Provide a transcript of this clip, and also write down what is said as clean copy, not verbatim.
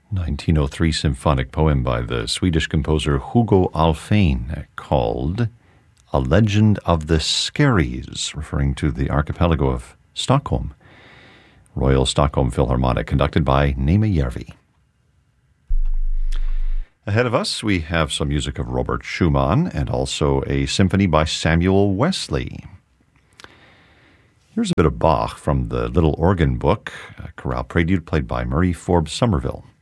1903 symphonic poem by the Swedish composer Hugo Alfvén called A Legend of the Skerries, referring to the archipelago of Stockholm. Royal Stockholm Philharmonic, conducted by Nema Järvi. Ahead of us, we have some music of Robert Schumann and also a symphony by Samuel Wesley. Here's a bit of Bach from the Little Organ Book, a chorale prelude played by Murray Forbes Somerville.